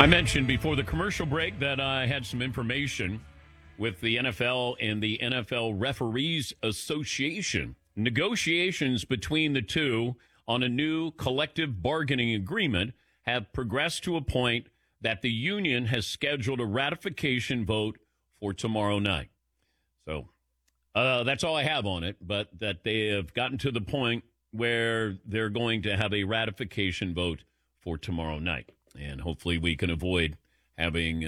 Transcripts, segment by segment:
I mentioned before the commercial break that I had some information with the NFL and the NFL Referees Association. Negotiations between the two on a new collective bargaining agreement have progressed to a point that the union has scheduled a ratification vote for tomorrow night. So that's all I have on it, but that they have gotten to the point where they're going to have a ratification vote for tomorrow night. And hopefully we can avoid having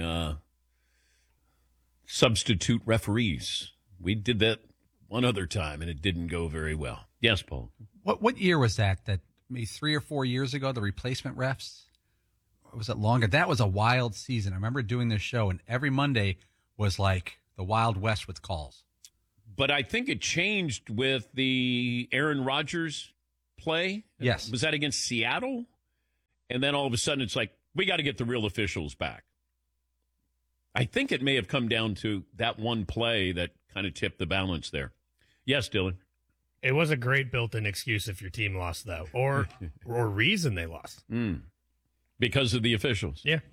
substitute referees. We did that one other time, and it didn't go very well. Yes, Paul? What year was that? That maybe 3 or 4 years ago, the replacement refs? Or was it longer? That was a wild season. I remember doing this show, and every Monday was like the Wild West with calls. But I think it changed with the Aaron Rodgers play. Yes. Was that against Seattle? And then all of a sudden it's like, we got to get the real officials back. I think it may have come down to that one play that kind of tipped the balance there. Yes, Dylan. It was a great built-in excuse if your team lost, though, or reason they lost. Because of the officials. Yeah.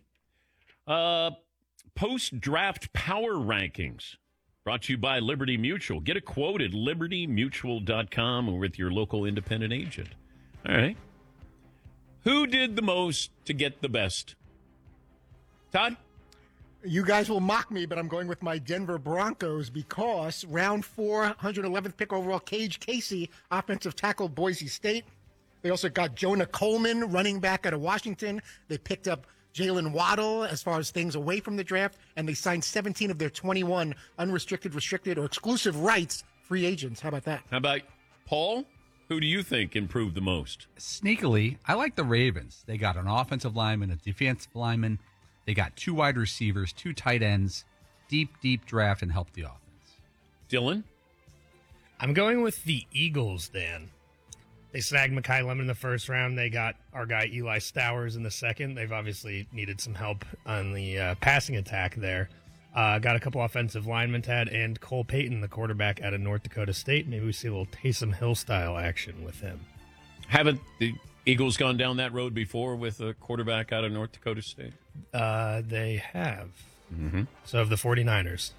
Post-draft power rankings brought to you by Liberty Mutual. Get a quote at libertymutual.com or with your local independent agent. All right. Who did the most to get the best? Todd? You guys will mock me, but I'm going with my Denver Broncos because round 4, 111th pick overall, Cage Casey, offensive tackle, Boise State. They also got Jonah Coleman, running back out of Washington. They picked up Jalen Waddle as far as things away from the draft, and they signed 17 of their 21 unrestricted, restricted, or exclusive rights free agents. How about that? How about Paul? Who do you think improved the most? Sneakily, I like the Ravens. They got an offensive lineman, a defensive lineman. They got 2 wide receivers, 2 tight ends, deep draft, and helped the offense. Dylan? I'm going with the Eagles, Dan. They snagged Mekhi Lemon in the first round. They got our guy Eli Stowers in the second. They've obviously needed some help on the passing attack there. Got a couple offensive linemen to add, and Cole Payton, the quarterback out of North Dakota State. Maybe we see a little Taysom Hill style action with him. Haven't the Eagles gone down that road before with a quarterback out of North Dakota State? They have. Mm-hmm. So have the 49ers.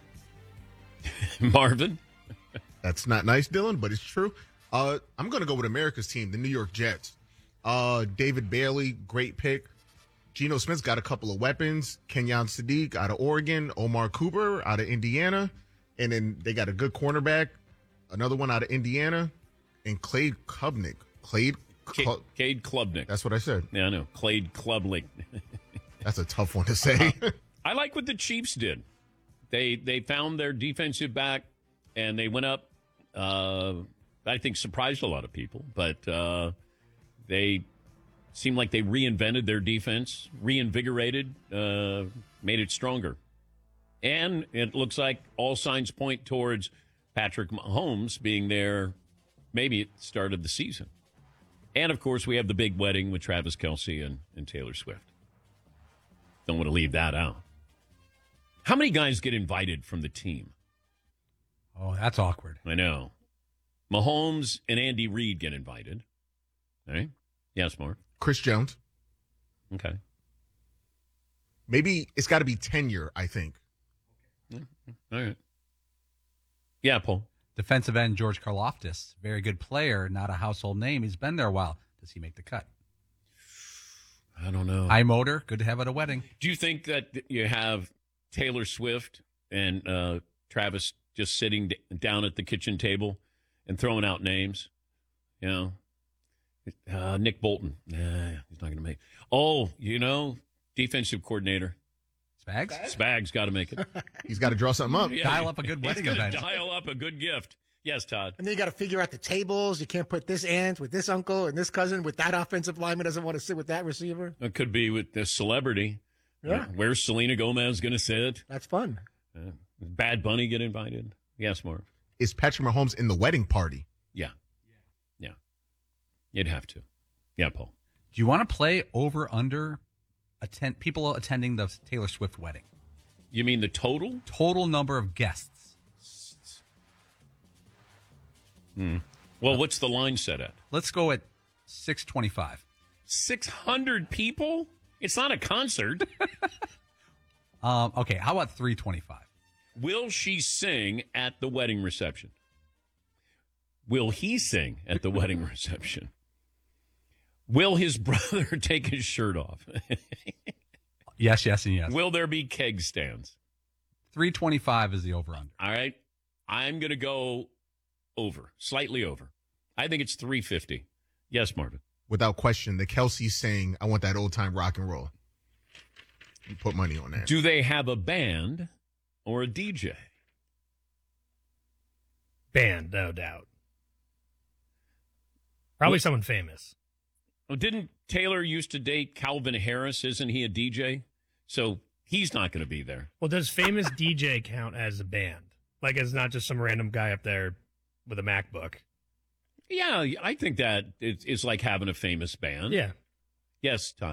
Marvin? That's not nice, Dylan, but it's true. I'm going to go with America's team, the New York Jets. David Bailey, great pick. Geno Smith's got a couple of weapons. Kenyon Sadiq out of Oregon. Omar Cooper out of Indiana. And then they got a good cornerback. Another one out of Indiana. And Cade Klubnik. Cade Klubnik. That's what I said. Yeah, I know. Cade Klubnik. That's a tough one to say. I like what the Chiefs did. They found their defensive back, and they went up. I think surprised a lot of people, but they seemed like they reinvented their defense, reinvigorated, made it stronger. And it looks like all signs point towards Patrick Mahomes being there maybe at the start of the season. And, of course, we have the big wedding with Travis Kelce and Taylor Swift. Don't want to leave that out. How many guys get invited from the team? Oh, that's awkward. I know. Mahomes and Andy Reid get invited. All right? Yes, Mark? Chris Jones. Okay. Maybe it's got to be tenure, I think. All right. Yeah, Paul. Defensive end George Karlaftis, very good player, not a household name. He's been there a while. Does he make the cut? I don't know. High motor, good to have at a wedding. Do you think that you have Taylor Swift and Travis just sitting down at the kitchen table and throwing out names? You know, Nick Bolton. Nah, he's not going to make it. Oh, defensive coordinator. Spags got to make it. He's got to draw something up. Yeah, dial up a good wedding event. Dial up a good gift. Yes, Todd. And then you got to figure out the tables. You can't put this aunt with this uncle and this cousin with that offensive lineman doesn't want to sit with that receiver. It could be with this celebrity. Yeah. Where's Selena Gomez going to sit? That's fun. Bad Bunny get invited? Yes, Marv. Is Patrick Mahomes in the wedding party? Yeah. You'd have to. Yeah, Paul. Do you want to play over under people attending the Taylor Swift wedding? You mean the total? Total number of guests. Well, what's the line set at? Let's go at 625. 600 people It's not a concert. Okay, how about 325? Will she sing at the wedding reception? Will he sing at the wedding reception? Will his brother take his shirt off? Yes, yes, and yes. Will there be keg stands? 325 is the over-under. All right. I'm going to go over, slightly over. I think it's 350. Yes, Marvin. Without question, the Kelsey saying, I want that old-time rock and roll. You put money on that. Do they have a band or a DJ? Band, no doubt. Probably someone famous. Oh, didn't Taylor used to date Calvin Harris? Isn't he a DJ? So he's not going to be there. Well, does famous DJ count as a band? Like, it's not just some random guy up there with a MacBook. Yeah, I think that it's like having a famous band. Yeah. Yes, Tom.